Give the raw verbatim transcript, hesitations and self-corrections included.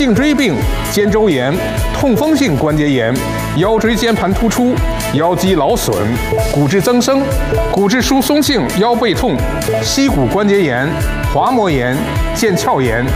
颈椎病、肩周炎、痛风性关节炎、腰椎间盘突出、腰肌劳损、骨质增生、骨质疏松性腰背痛、膝骨关节炎、滑膜炎、腱鞘炎、